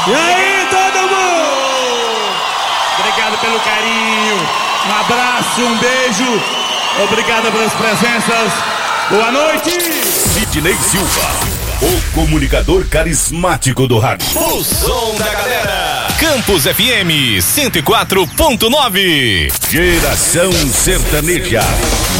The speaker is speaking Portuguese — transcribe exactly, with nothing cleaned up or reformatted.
E aí, todo mundo? Obrigado pelo carinho. Um abraço, um beijo. Obrigado pelas presenças. Boa noite. Sidney Silva, o comunicador carismático do rádio. O som da galera. Campus F M cento e quatro ponto nove. Geração Sertaneja.